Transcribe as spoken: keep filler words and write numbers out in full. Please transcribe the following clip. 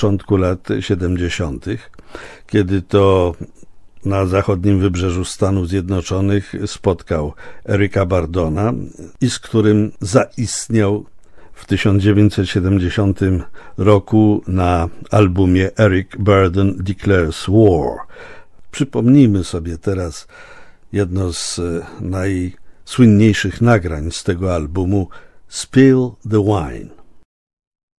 początku lat siedemdziesiątych, kiedy to na zachodnim wybrzeżu Stanów Zjednoczonych spotkał Ericka Burdona i z którym zaistniał w tysiąc dziewięćset siedemdziesiątym roku na albumie Eric Burdon Declares War. Przypomnijmy sobie teraz jedno z najsłynniejszych nagrań z tego albumu, Spill the Wine.